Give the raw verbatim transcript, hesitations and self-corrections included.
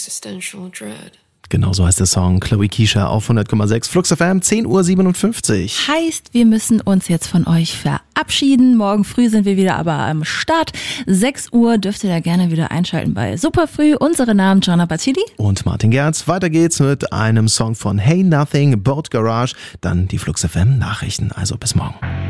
existential dread. Genau so heißt der Song. Chloe Keisha auf hundert Komma sechs. Flux F M, zehn Uhr siebenundfünfzig. Heißt, wir müssen uns jetzt von euch verabschieden. Morgen früh sind wir wieder aber am Start. sechs Uhr dürft ihr da gerne wieder einschalten bei Superfrüh. Unsere Namen Gianna Battili und Martin Gerz. Weiter geht's mit einem Song von Hey Nothing, Boat Garage. Dann die Flux F M Nachrichten. Also bis morgen.